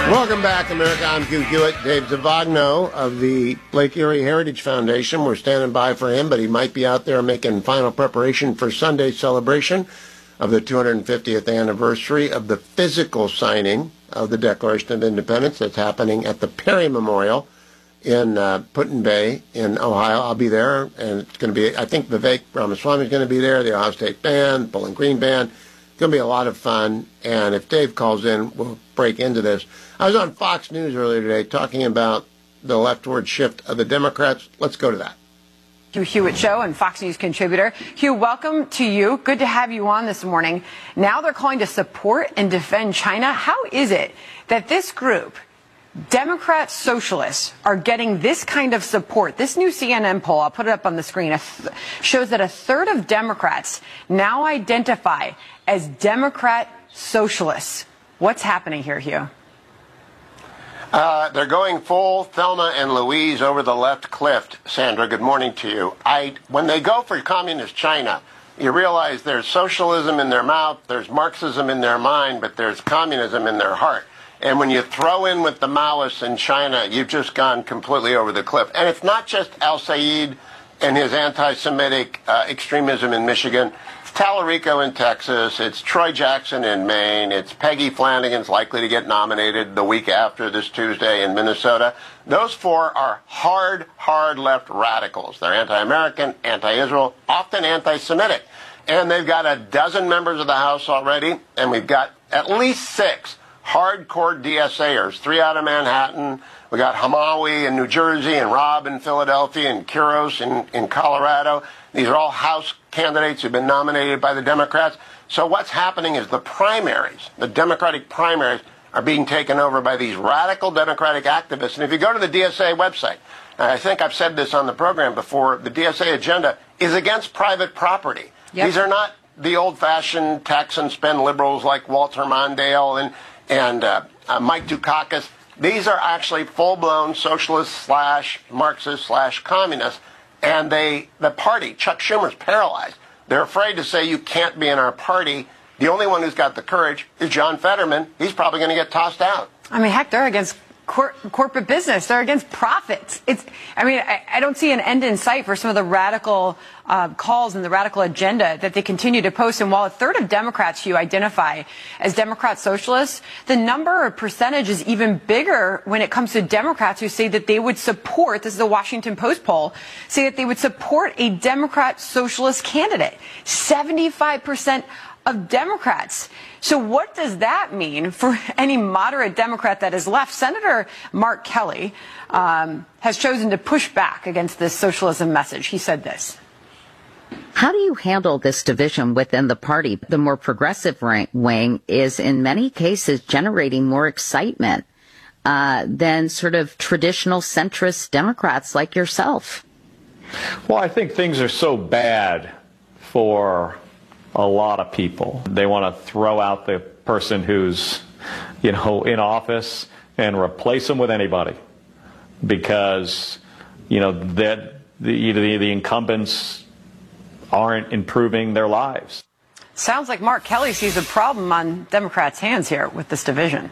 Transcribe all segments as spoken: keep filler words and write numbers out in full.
Welcome back, America. I'm Hugh Hewitt. Dave Zavagno of the Lake Erie Heritage Foundation. We're standing by for him, but he might be out there making final preparation for Sunday's celebration of the two hundred fiftieth anniversary of the physical signing of the Declaration of Independence that's happening at the Perry Memorial in uh, Put-in-Bay in Ohio. I'll be there, and it's going to be, I think Vivek Ramaswamy is going to be there, the Ohio State Band, Bowling Green Band. It's going to be a lot of fun, and if Dave calls in, we'll break into this. I was on Fox News earlier today talking about the leftward shift of the Democrats. Let's go to that. Hugh Hewitt Show and Fox News contributor. Hugh, welcome to you. Good to have you on this morning. Now they're calling to support and defend China. How is it that this group, Democrat socialists, are getting this kind of support? This new C N N poll, I'll put it up on the screen, shows that a third of Democrats now identify as Democrat socialists. What's happening here, Hugh? Uh, they're going full Thelma and Louise over the left cliff. Sandra, good morning to you. I, when they go for communist China, you realize there's socialism in their mouth, there's Marxism in their mind, but there's communism in their heart. And when you throw in with the Maoists in China, you've just gone completely over the cliff. And it's not just al-Sayed and his anti-Semitic uh, extremism in Michigan. It's Tallarico in Texas. It's Troy Jackson in Maine. It's Peggy Flanagan's likely to get nominated the week after this Tuesday in Minnesota. Those four are hard, hard left radicals. They're anti-American, anti-Israel, often anti-Semitic. And they've got a dozen members of the House already, and we've got at least six hardcore D S A-ers, three out of Manhattan. We got Hamawi in New Jersey, and Rob in Philadelphia, and Quiros in, in Colorado. These are all House candidates who've been nominated by the Democrats. So what's happening is the primaries, the Democratic primaries, are being taken over by these radical Democratic activists. And if you go to the D S A website, and I think I've said this on the program before, the D S A agenda is against private property. Yep. These are not the old-fashioned tax and spend liberals like Walter Mondale and and uh, uh, Mike Dukakis. These are actually full-blown socialist slash Marxist slash communists, and they, the party, Chuck Schumer's paralyzed. They're afraid to say you can't be in our party. The only one who's got the courage is John Fetterman. He's probably going to get tossed out. I mean, heck, they're against cor- corporate business. They're against profits. It's, I mean, I, I don't see an end in sight for some of the radical uh, calls and the radical agenda that they continue to post. And while a third of Democrats you identify as Democrat socialists, the number or percentage is even bigger when it comes to Democrats who say that they would support, this is a Washington Post poll, say that they would support a Democrat socialist candidate. seventy-five percent of Democrats. So what does that mean for any moderate Democrat that is left? Senator Mark Kelly um, has chosen to push back against this socialism message. He said this. How do you handle this division within the party? The more progressive wing is in many cases generating more excitement uh, than sort of traditional centrist Democrats like yourself. Well, I think things are so bad for a lot of people. They want to throw out the person who's, you know, in office and replace them with anybody because, you know, that the, the the incumbents aren't improving their lives. Sounds like Mark Kelly sees a problem on Democrats' hands here with this division.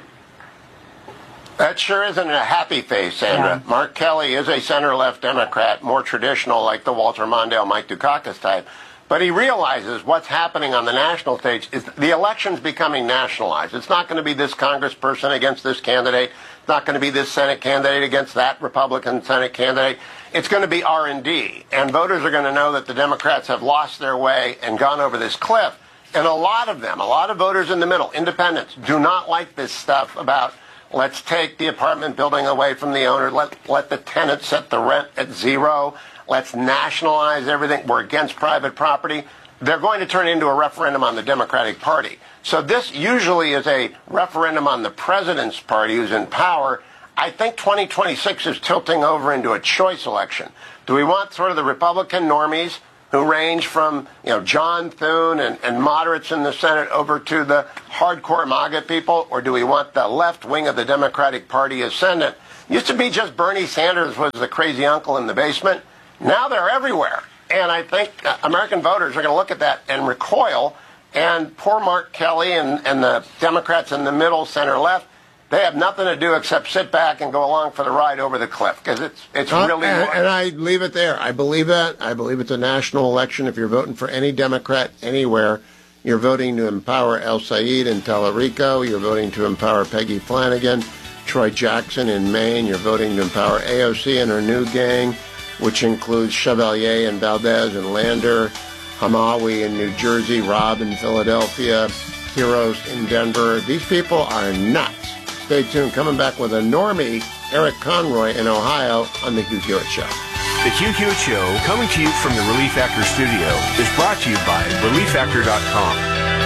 That sure isn't a happy face, Sandra. Yeah. Mark Kelly is a center-left Democrat, more traditional, like the Walter Mondale, Mike Dukakis type. But he realizes what's happening on the national stage is the election's becoming nationalized. It's not going to be this congressperson against this candidate. It's not going to be this Senate candidate against that Republican Senate candidate. It's going to be R and D. And voters are going to know that the Democrats have lost their way and gone over this cliff. And a lot of them, a lot of voters in the middle, independents, do not like this stuff about let's take the apartment building away from the owner, let, let the tenant set the rent at zero. Let's nationalize everything. We're against private property. They're going to turn into a referendum on the Democratic Party. So this usually is a referendum on the president's party who's in power. I think twenty twenty-six is tilting over into a choice election. Do we want sort of the Republican normies who range from, you know, John Thune and, and moderates in the Senate over to the hardcore MAGA people, or do we want the left wing of the Democratic Party ascendant? Used to be just Bernie Sanders was the crazy uncle in the basement. Now they're everywhere. And I think uh, American voters are going to look at that and recoil. And poor Mark Kelly and, and the Democrats in the middle, center, left, They have nothing to do except sit back and go along for the ride over the cliff, because it's it's Uh, really. and, more- and I leave it there. I believe that. I believe it's a national election. If you're voting for any Democrat anywhere, you're voting to empower El Sayed in Tellerico. You're voting to empower Peggy Flanagan, Troy Jackson in Maine. You're voting to empower A O C and her new gang, which includes Chevalier and Valdez and Lander, Hamawi in New Jersey, Rob in Philadelphia, Heroes in Denver. These people are nuts. Stay tuned. Coming back with a normie, Eric Conroy in Ohio on The Hugh Hewitt Show. The Hugh Hewitt Show, coming to you from the Relief Factor studio, is brought to you by relief factor dot com.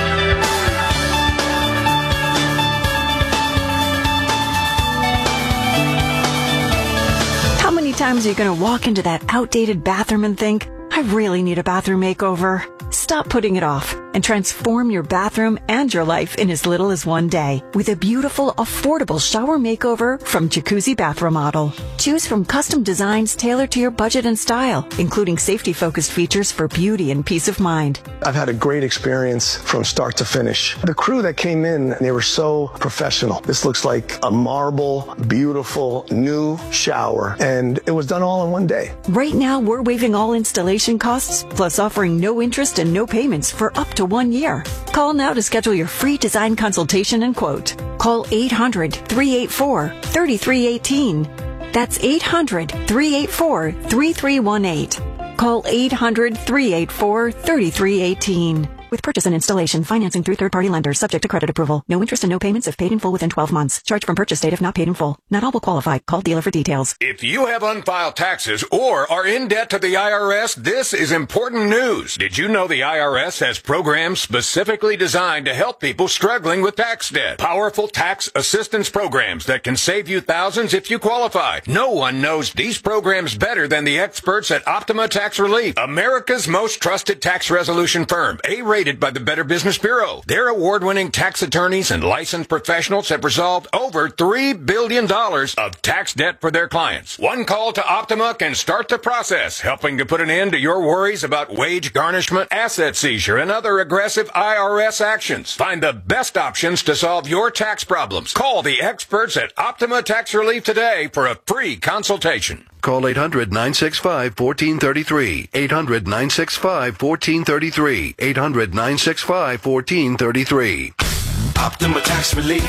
How many times are you going to walk into that outdated bathroom and think, I really need a bathroom makeover? Stop putting it off and transform your bathroom and your life in as little as one day with a beautiful, affordable shower makeover from Jacuzzi Bath Remodel. Choose from custom designs tailored to your budget and style, including safety-focused features for beauty and peace of mind. I've had a great experience from start to finish. The crew that came in, they were so professional. This looks like a marble, beautiful, new shower, and it was done all in one day. Right now, we're waiving all installation costs, plus offering no interest and no payments for up to one year. Call now to schedule your free design consultation and quote. Call eight hundred, three eight four, three three one eight. That's eight hundred, three eight four, three three one eight. Call eight hundred, three eight four, three three one eight. With purchase and installation, financing through third-party lenders, subject to credit approval. No interest and no payments if paid in full within twelve months. Charge from purchase date if not paid in full. Not all will qualify. Call dealer for details. If you have unfiled taxes or are in debt to the I R S, this is important news. Did you know the I R S has programs specifically designed to help people struggling with tax debt? Powerful tax assistance programs that can save you thousands if you qualify. No one knows these programs better than the experts at Optima Tax Relief, America's most trusted tax resolution firm, A-rated by the Better Business Bureau. Their award-winning tax attorneys and licensed professionals have resolved over three billion dollars of tax debt for their clients. One call to Optima can start the process, helping to put an end to your worries about wage garnishment, asset seizure, and other aggressive I R S actions. Find the best options to solve your tax problems. Call the experts at Optima Tax Relief today for a free consultation. Call eight hundred, nine six five, one four three three. eight hundred, nine six five, one four three three. eight hundred, nine six five, one four three three. Optima Tax Relief.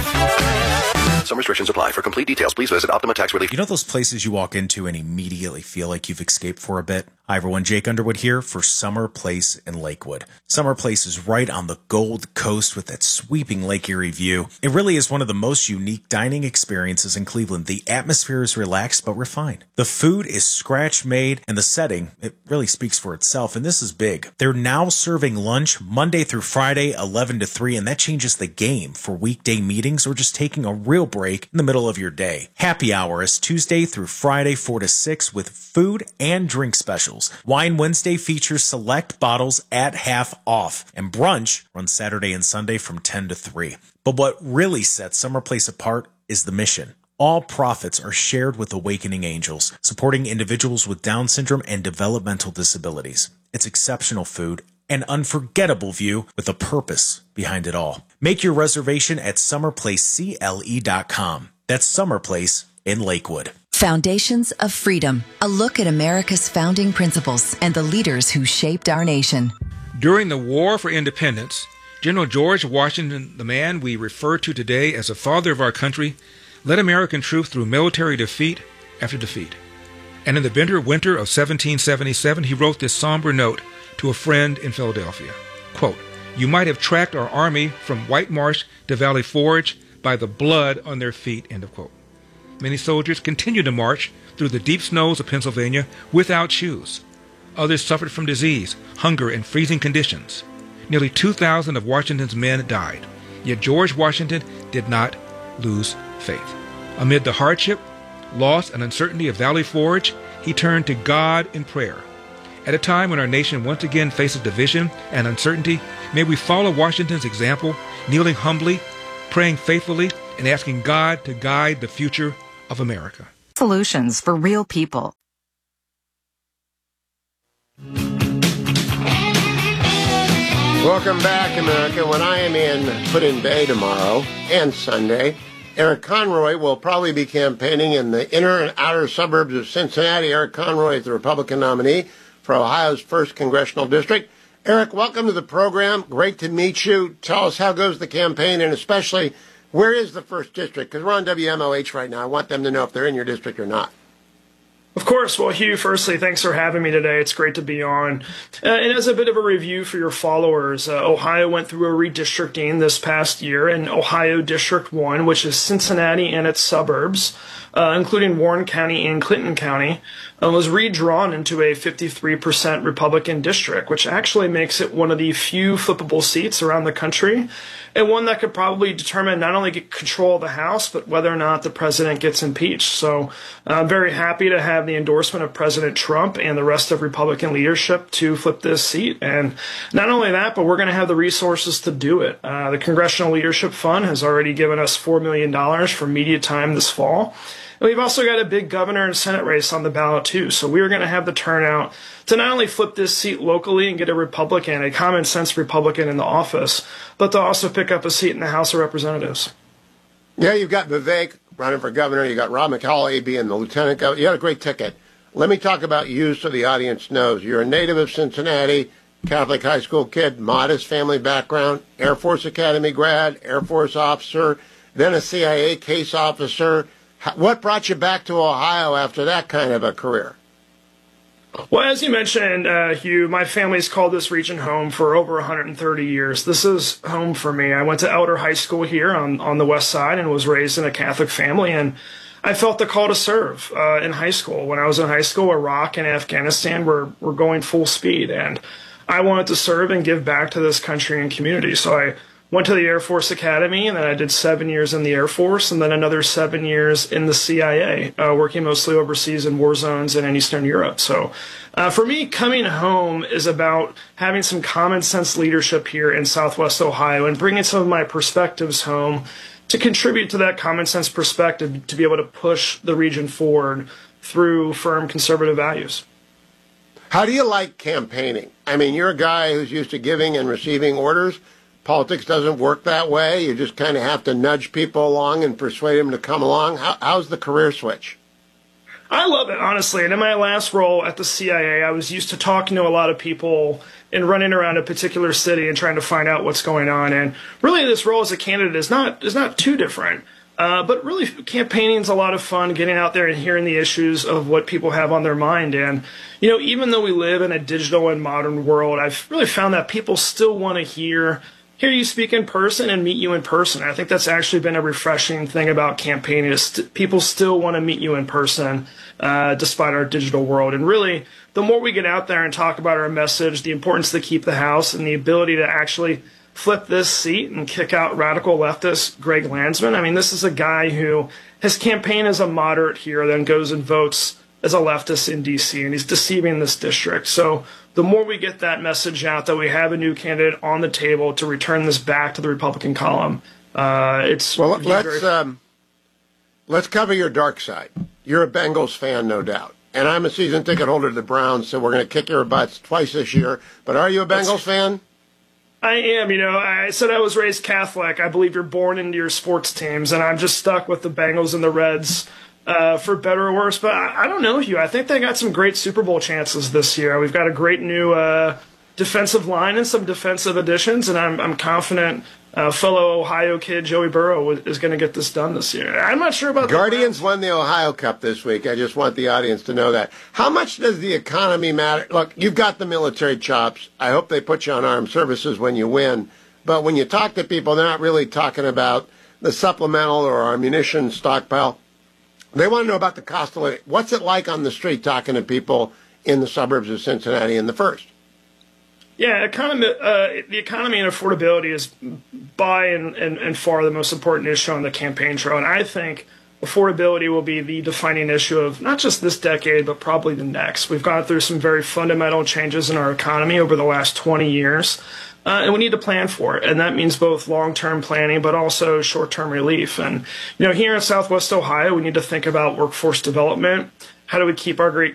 Some restrictions apply. For complete details, please visit Optima Tax Relief. You know those places you walk into and immediately feel like you've escaped for a bit? Hi everyone, Jake Underwood here for Summer Place in Lakewood. Summer Place is right on the Gold Coast with that sweeping Lake Erie view. It really is one of the most unique dining experiences in Cleveland. The atmosphere is relaxed but refined. The food is scratch made and the setting, it really speaks for itself, and this is big. They're now serving lunch Monday through Friday, eleven to three, and that changes the game for weekday meetings or just taking a real break in the middle of your day. Happy hour is Tuesday through Friday, four to six with food and drink specials. Wine Wednesday features select bottles at half off, and brunch runs Saturday and Sunday from ten to three. But what really sets Summer Place apart is the mission. All profits are shared with Awakening Angels, supporting individuals with Down syndrome and developmental disabilities. It's exceptional food, an unforgettable view with a purpose behind it all. Make your reservation at summer place C L E dot com. That's Summer Place in Lakewood. Foundations of Freedom, a look at America's founding principles and the leaders who shaped our nation. During the War for Independence, General George Washington, the man we refer to today as the father of our country, led American troops through military defeat after defeat. And in the bitter winter of seventeen seventy-seven, he wrote this somber note to a friend in Philadelphia. Quote, "You might have tracked our army from White Marsh to Valley Forge by the blood on their feet," end of quote. Many soldiers continued to march through the deep snows of Pennsylvania without shoes. Others suffered from disease, hunger, and freezing conditions. Nearly two thousand of Washington's men died. Yet George Washington did not lose faith. Amid the hardship, loss, and uncertainty of Valley Forge, he turned to God in prayer. At a time when our nation once again faces division and uncertainty, may we follow Washington's example, kneeling humbly, praying faithfully, and asking God to guide the future of America. Solutions for real people. Welcome back, America. When I am in Put-in Bay tomorrow and Sunday, Eric Conroy will probably be campaigning in the inner and outer suburbs of Cincinnati. Eric Conroy is the Republican nominee for Ohio's first congressional district. Eric, welcome to the program. Great to meet you. Tell us how goes the campaign, and especially where is the first district? Because we're on W M O H right now. I want them to know if they're in your district or not. Of course. Well, Hugh, firstly, thanks for having me today. It's great to be on. Uh, and as a bit of a review for your followers, uh, Ohio went through a redistricting this past year, and Ohio District one, which is Cincinnati and its suburbs, uh, including Warren County and Clinton County, uh, was redrawn into a fifty-three percent Republican district, which actually makes it one of the few flippable seats around the country, and one that could probably determine not only get control of the House, but whether or not the president gets impeached. So I'm very happy to have the endorsement of President Trump and the rest of Republican leadership to flip this seat. And not only that, but we're going to have the resources to do it. Uh, the Congressional Leadership Fund has already given us four million dollars for media time this fall. And we've also got a big governor and Senate race on the ballot, too. So we're going to have the turnout to not only flip this seat locally and get a Republican, a common sense Republican in the office, but to also pick up a seat in the House of Representatives. Yeah, you've got Vivek running for governor. You got Rob McCauley being the lieutenant governor. You got a great ticket. Let me talk about you so the audience knows. You're a native of Cincinnati, Catholic high school kid, modest family background, Air Force Academy grad, Air Force officer, then a C I A case officer. What brought you back to Ohio after that kind of a career? Well, as you mentioned, uh, Hugh, my family's called this region home for over one hundred thirty years. This is home for me. I went to Elder High School here on, on the west side and was raised in a Catholic family, and I felt the call to serve uh, in high school. When I was in high school, Iraq and Afghanistan were, were going full speed, and I wanted to serve and give back to this country and community. So I went to the Air Force Academy, and then I did seven years in the Air Force, and then another seven years in the C I A, uh, working mostly overseas in war zones and in Eastern Europe. So uh, for me, coming home is about having some common sense leadership here in Southwest Ohio and bringing some of my perspectives home to contribute to that common sense perspective to be able to push the region forward through firm conservative values. How do you like campaigning? I mean, you're a guy who's used to giving and receiving orders. Politics doesn't work that way. You just kind of have to nudge people along and persuade them to come along. How, how's the career switch? I love it, honestly. And in my last role at the C I A, I was used to talking to a lot of people and running around a particular city and trying to find out what's going on. And really, this role as a candidate is not is not too different. Uh, but really, campaigning is a lot of fun, getting out there and hearing the issues of what people have on their mind. And, you know, even though we live in a digital and modern world, I've really found that people still want to hear hear you speak in person and meet you in person. I think that's actually been a refreshing thing about campaigning is st- people still want to meet you in person uh, despite our digital world. And really, the more we get out there and talk about our message, the importance to keep the House and the ability to actually flip this seat and kick out radical leftist Greg Landsman. I mean, this is a guy who his campaign as a moderate here, then goes and votes as a leftist in D C, and he's deceiving this district. So the more we get that message out that we have a new candidate on the table to return this back to the Republican column, uh, it's well. Let's very- um, let's cover your dark side. You're a Bengals fan, no doubt, and I'm a season ticket holder to the Browns, so we're going to kick your butts twice this year. But are you a Bengals That's- fan? I am. You know, I said I was raised Catholic. I believe you're born into your sports teams, and I'm just stuck with the Bengals and the Reds. Uh, for better or worse, but I, I don't know, Hugh. I think they got some great Super Bowl chances this year. We've got a great new uh, defensive line and some defensive additions, and I'm, I'm confident uh, fellow Ohio kid Joey Burrow is going to get this done this year. I'm not sure about Guardians the won the Ohio Cup this week. I just want the audience to know that. How much does the economy matter? Look, you've got the military chops. I hope they put you on armed services when you win. But when you talk to people, they're not really talking about the supplemental or ammunition stockpile. They want to know about the cost of living. What's it like on the street talking to people in the suburbs of Cincinnati in the first? Yeah, economy, uh, the economy and affordability is by and, and, and far the most important issue on the campaign trail. And I think affordability will be the defining issue of not just this decade, but probably the next. We've gone through some very fundamental changes in our economy over the last twenty years. Uh, and we need to plan for it. And that means both long-term planning, but also short-term relief. And, you know, here in Southwest Ohio, we need to think about workforce development. How do we keep our great